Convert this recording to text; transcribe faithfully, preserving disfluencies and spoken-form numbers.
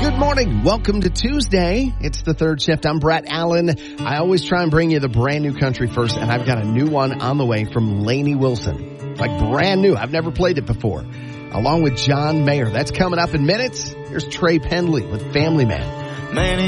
Good morning. Welcome to Tuesday. It's the third shift. I'm Brett Allen. I always try and bring you the brand new country first, and I've got a new one on the way from Lainey Wilson. Like brand new. I've never played it before. Along with John Mayer. That's coming up in minutes. Here's Trey Pendley with Family Man. Man.